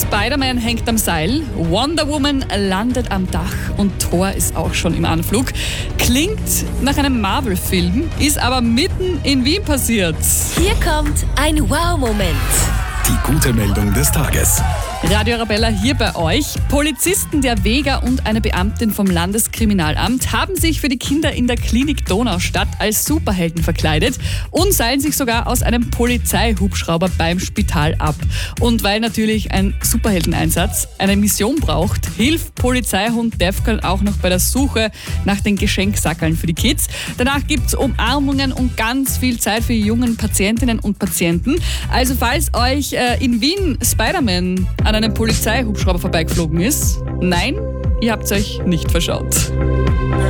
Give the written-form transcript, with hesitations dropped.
Spider-Man hängt am Seil, Wonder Woman landet am Dach und Thor ist auch schon im Anflug. Klingt nach einem Marvel-Film, ist aber mitten in Wien passiert. Hier kommt ein Wow-Moment. Die gute Meldung des Tages. Radio Arabella hier bei euch. Polizisten der Vega und eine Beamtin vom Landeskriminalamt haben sich für die Kinder in der Klinik Donaustadt als Superhelden verkleidet und seilen sich sogar aus einem Polizeihubschrauber beim Spital ab. Und weil natürlich ein Superheldeneinsatz eine Mission braucht, hilft Polizeihund Defcon auch noch bei der Suche nach den Geschenksackeln für die Kids. Danach gibt es Umarmungen und ganz viel Zeit für die jungen Patientinnen und Patienten. Also falls euch in Wien Spider-Man an einem Polizeihubschrauber vorbeigeflogen ist, nein, ihr habt euch nicht verschaut.